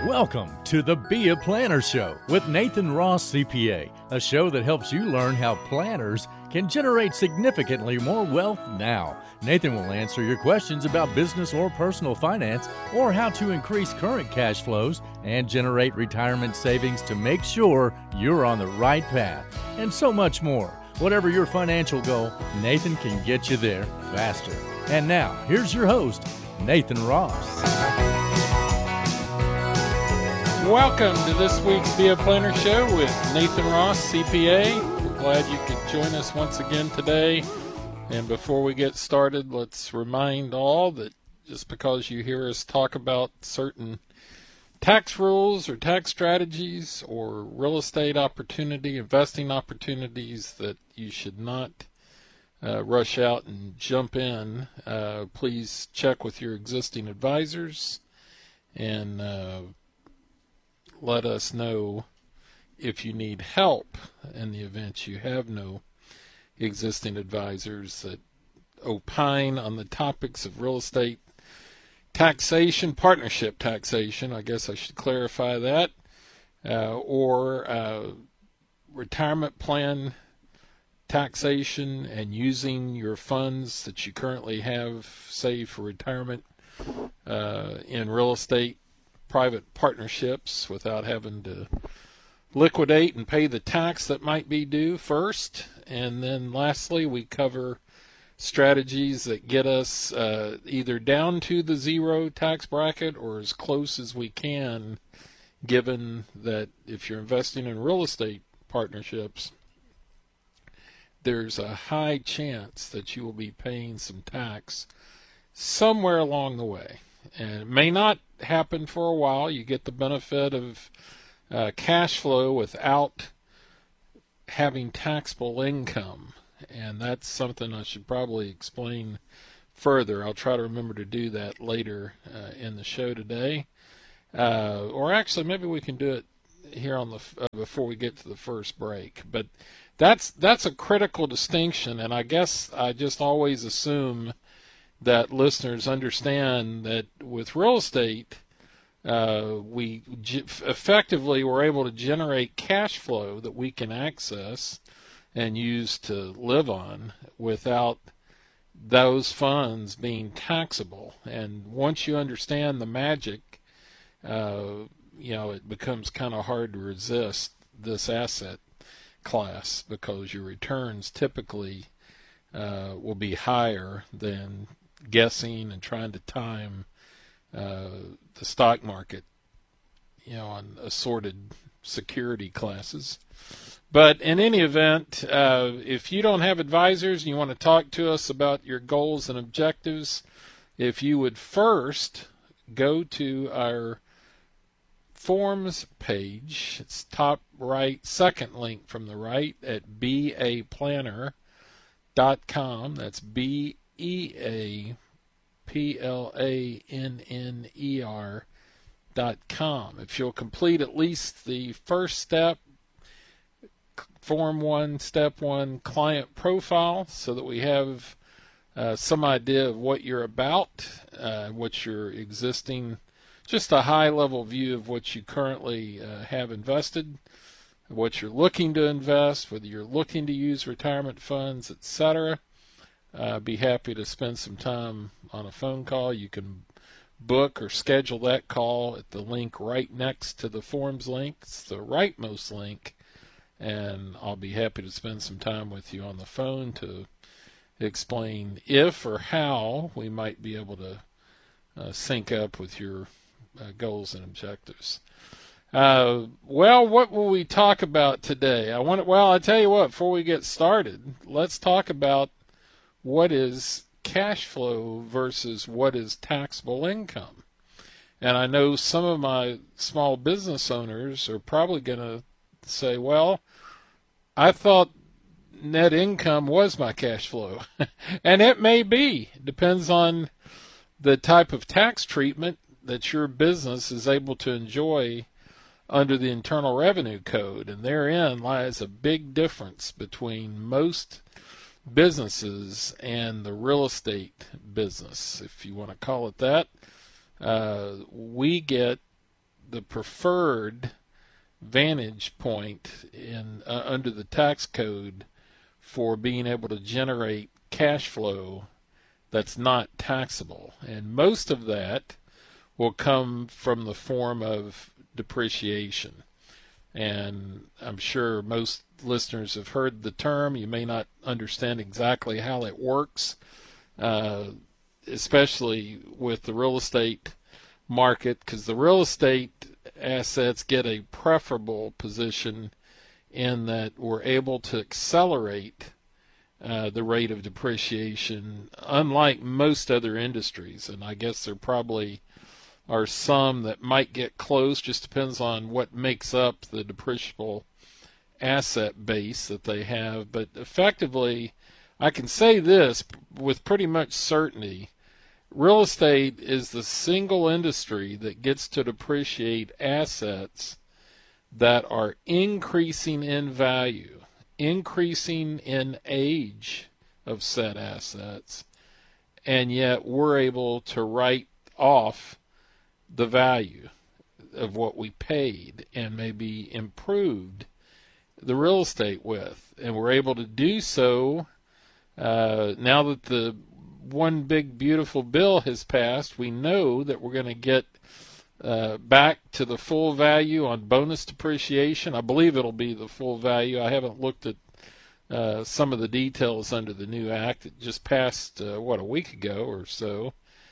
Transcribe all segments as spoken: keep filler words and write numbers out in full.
Welcome to the Be a Planner Show with Nathan Ross, C P A, a show that helps you learn how planners can generate significantly more wealth now. Nathan will answer your questions about business or personal finance, or how to increase current cash flows and generate retirement savings to make sure you're on the right path, and so much more. Whatever your financial goal, Nathan can get you there faster. And now, here's your host, Nathan Ross. Welcome to this week's Be a Planner Show with Nathan Ross, C P A. We're glad you could join us once again today. And before we get started, let's remind all that just because you hear us talk about certain tax rules or tax strategies or real estate opportunity, investing opportunities, that you should not uh, rush out and jump in. Uh, please check with your existing advisors and uh, let us know if you need help in the event you have no existing advisors that opine on the topics of real estate taxation, partnership taxation, I guess I should clarify that, uh, or uh, retirement plan taxation and using your funds that you currently have saved for retirement uh, in real estate private partnerships without having to liquidate and pay the tax that might be due first. And then lastly, we cover strategies that get us uh, either down to the zero tax bracket or as close as we can, given that if you're investing in real estate partnerships, there's a high chance that you will be paying some tax somewhere along the way. And it may not happen for a while. You get the benefit of uh, cash flow without having taxable income. And that's something I should probably explain further. I'll try to remember to do that later uh, in the show today. Uh, or actually, maybe we can do it here on the uh, before we get to the first break. But that's that's a critical distinction, and I guess I just always assume that listeners understand that with real estate, uh, we g- effectively were able to generate cash flow that we can access and use to live on without those funds being taxable. And once you understand the magic, uh, you know, it becomes kind of hard to resist this asset class, because your returns typically uh, will be higher than guessing and trying to time uh, the stock market, you know, on assorted security classes. But in any event, uh, if you don't have advisors and you want to talk to us about your goals and objectives, if you would first go to our forms page, it's top right, second link from the right at be a planner dot com. That's B E A P L A N N E R dot com. If you'll complete at least the first step, Form one, Step one, Client Profile, so that we have uh, some idea of what you're about, uh, what your existing, just a high-level view of what you currently uh, have invested, what you're looking to invest, whether you're looking to use retirement funds, et cetera. Uh, be happy to spend some time on a phone call. You can book or schedule that call at the link right next to the forms link. It's the rightmost link, and I'll be happy to spend some time with you on the phone to explain if or how we might be able to uh, sync up with your uh, goals and objectives. Uh, well, what will we talk about today? I want. Well, I tell you what. Before we get started, let's talk about what is cash flow versus what is taxable income. And I know some of my small business owners are probably going to say, well, I thought net income was my cash flow. And it may be. It depends on the type of tax treatment that your business is able to enjoy under the Internal Revenue Code. And therein lies a big difference between most businesses and the real estate business, if you want to call it that. Uh, we get the preferred vantage point in uh, under the tax code for being able to generate cash flow that's not taxable. And most of that will come from the form of depreciation. And I'm sure most listeners have heard the term. You may not understand exactly how it works, uh, especially with the real estate market, because the real estate assets get a preferable position in that we're able to accelerate uh, the rate of depreciation, unlike most other industries. And I guess there probably are some that might get close, just depends on what makes up the depreciable asset base that they have. But effectively, I can say this with pretty much certainty: real estate is the single industry that gets to depreciate assets that are increasing in value, increasing in age of said assets, and yet we're able to write off the value of what we paid and maybe improved the real estate with. And we're able to do so uh, now that the one big beautiful bill has passed. We know that we're going to get uh, back to the full value on bonus depreciation. I believe it'll be the full value. I haven't looked at uh, some of the details under the new act. It just passed, uh, what, a week ago or so.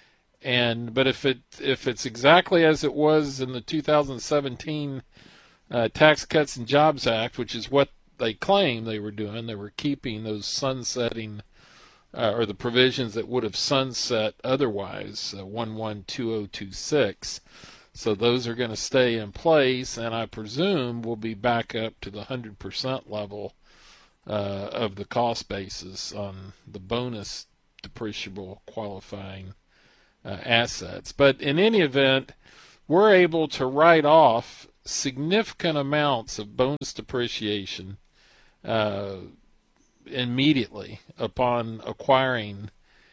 And but if it if it's exactly as it was in the two thousand seventeen uh, Tax Cuts and Jobs Act, which is what they claim they were doing, they were keeping those sunsetting uh, or the provisions that would have sunset otherwise, uh, one one two oh two six. So those are going to stay in place, and I presume we'll be back up to the one hundred percent level uh, of the cost basis on the bonus depreciable qualifying Uh, assets. But in any event, we're able to write off significant amounts of bonus depreciation uh, immediately upon acquiring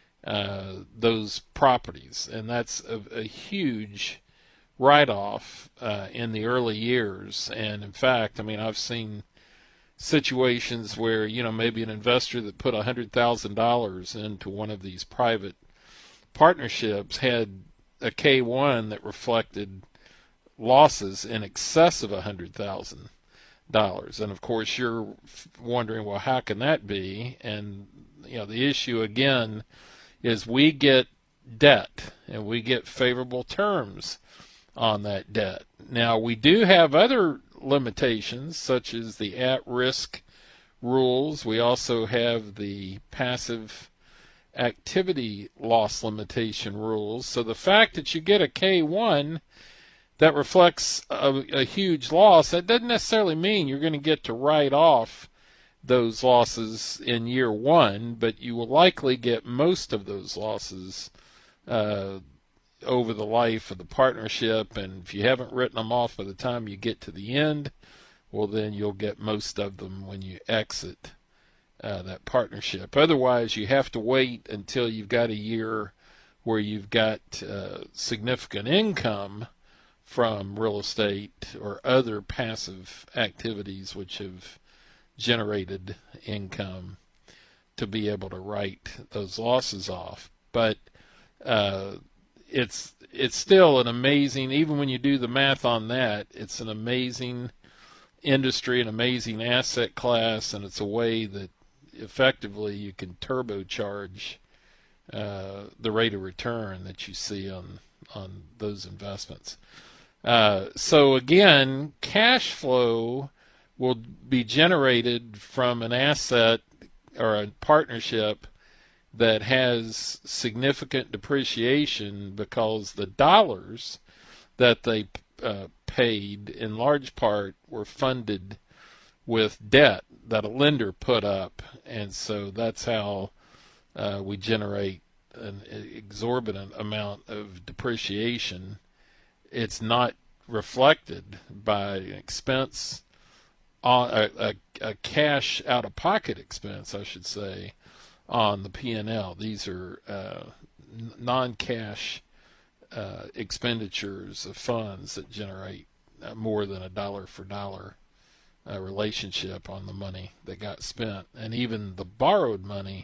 uh, those properties, and that's a, a huge write-off uh, in the early years. And in fact, I mean, I've seen situations where, you know, maybe an investor that put one hundred thousand dollars into one of these private partnerships had a K one that reflected losses in excess of one hundred thousand dollars. And of course you're wondering, well, how can that be? And you know, the issue again is we get debt and we get favorable terms on that debt. Now we do have other limitations, such as the at-risk rules. We also have the passive activity loss limitation rules. So the fact that you get a K one that reflects a, a huge loss, that doesn't necessarily mean you're going to get to write off those losses in year one, but you will likely get most of those losses uh, over the life of the partnership. And if you haven't written them off by the time you get to the end, well, then you'll get most of them when you exit Uh, that partnership. Otherwise, you have to wait until you've got a year where you've got uh, significant income from real estate or other passive activities which have generated income to be able to write those losses off. But uh, it's it's still an amazing, even when you do the math on that, it's an amazing industry, an amazing asset class, and it's a way that effectively you can turbocharge uh, the rate of return that you see on on those investments. Uh, so again, cash flow will be generated from an asset or a partnership that has significant depreciation because the dollars that they uh, paid in large part were funded with debt that a lender put up, and so that's how uh, we generate an exorbitant amount of depreciation. It's not reflected by expense, on a, a, a cash out-of-pocket expense, I should say, on the P and L. These are uh, non-cash uh, expenditures of funds that generate uh, more than a dollar for dollar uh, relationship on the money that got spent. And even the borrowed money,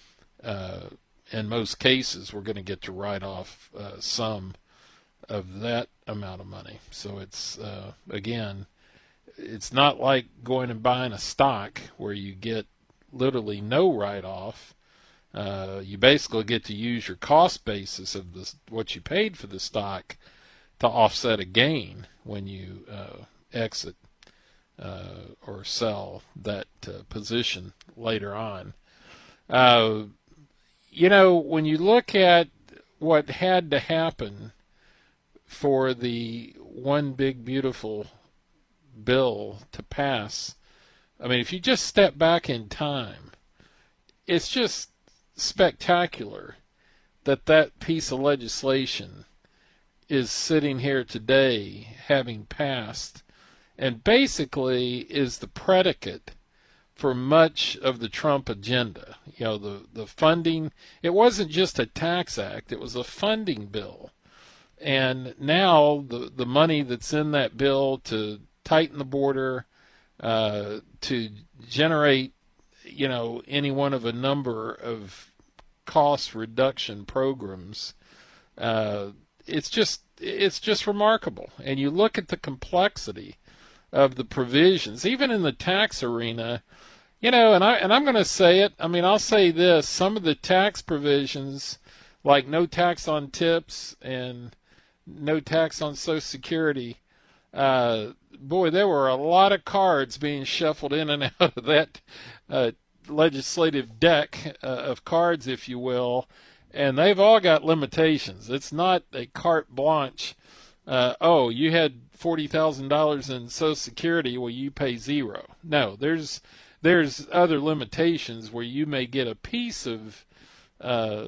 uh, in most cases, we're going to get to write off uh, some of that amount of money. So it's, uh, again, it's not like going and buying a stock where you get literally no write-off. Uh, you basically get to use your cost basis of this, what you paid for the stock, to offset a gain when you uh, exit uh, or sell that uh, position later on. Uh, you know, when you look at what had to happen for the one big beautiful bill to pass, I mean, if you just step back in time, it's just spectacular that that piece of legislation is sitting here today having passed, and basically is the predicate for much of the Trump agenda. You know, the, the funding, it wasn't just a tax act, it was a funding bill. And now the, the money that's in that bill to tighten the border, uh, to generate, you know, any one of a number of cost reduction programs, uh, it's just it's just remarkable. And you look at the complexity of the provisions, even in the tax arena, you know, and I and I'm going to say it. I mean, I'll say this: some of the tax provisions, like no tax on tips and no tax on Social Security, uh, boy, there were a lot of cards being shuffled in and out of that uh, legislative deck uh, of cards, if you will, and they've all got limitations. It's not a carte blanche. Uh, oh, you had forty thousand dollars in Social Security, well, you pay zero. No, there's there's other limitations where you may get a piece of uh,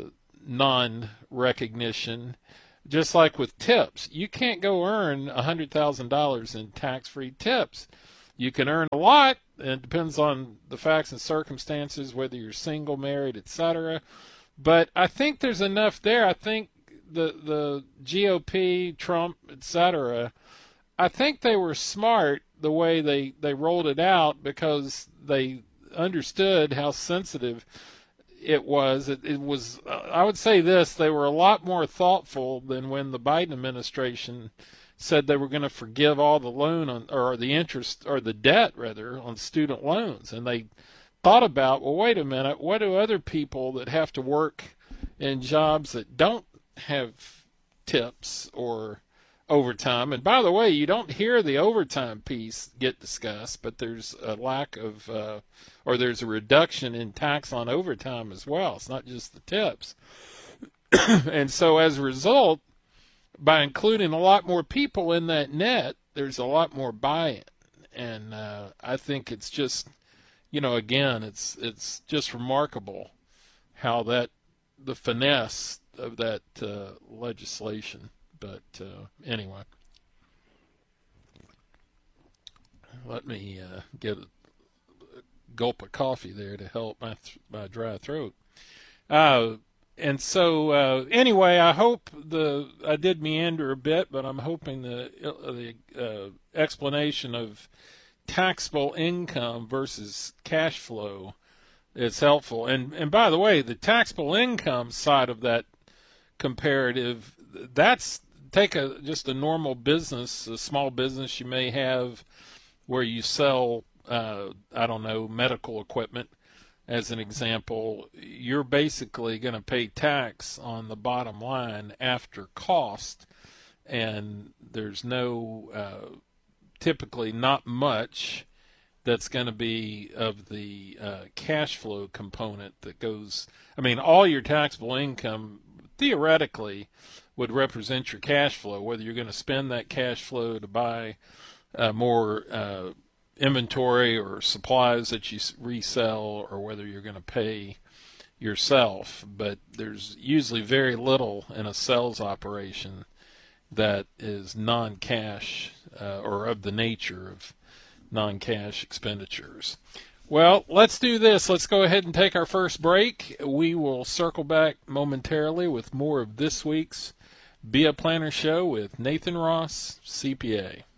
non-recognition. Just like with tips, you can't go earn one hundred thousand dollars in tax-free tips. You can earn a lot, and it depends on the facts and circumstances, whether you're single, married, et cetera. But I think there's enough there. I think the the G O P, Trump, et cetera, I think they were smart the way they, they rolled it out, because they understood how sensitive it was. It, it was, uh, I would say this, they were a lot more thoughtful than when the Biden administration said they were going to forgive all the loan on, or the interest, or the debt rather, on student loans. And they thought about, well, wait a minute, what do other people that have to work in jobs that don't have tips or overtime? And by the way, you don't hear the overtime piece get discussed, but there's a lack of, uh, or there's a reduction in tax on overtime as well. It's not just the tips. And so as a result, by including a lot more people in that net, there's a lot more buy-in. And uh, I think it's just, you know, again, it's it's just remarkable how that, the finesse of that uh, legislation. But uh, anyway, let me uh, get a gulp of coffee there to help my th- my dry throat. Uh, and so uh, anyway, I hope the I did meander a bit, but I'm hoping the the uh, explanation of taxable income versus cash flow is helpful. And and by the way, the taxable income side of that comparative, that's, take a just a normal business, a small business you may have where you sell, uh, I don't know, medical equipment, as an example. You're basically going to pay tax on the bottom line after cost, and there's no, uh, typically not much that's going to be of the uh, cash flow component that goes, I mean, all your taxable income theoretically would represent your cash flow, whether you're going to spend that cash flow to buy uh, more uh, inventory or supplies that you resell, or whether you're going to pay yourself. But there's usually very little in a sales operation that is non-cash uh, or of the nature of non-cash expenditures. Well, let's do this. Let's go ahead and take our first break. We will circle back momentarily with more of this week's Be a Planner Show with Nathan Ross, C P A.